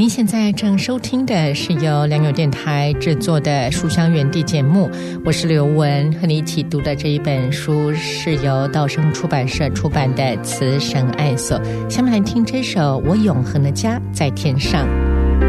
现在正收听的是由良友电台制作的书香园地节目，我是刘雯，和你一起读的这一本书是由道生出版社出版的《慈神爱所》。下面来听这首《我永恒的家在天上》。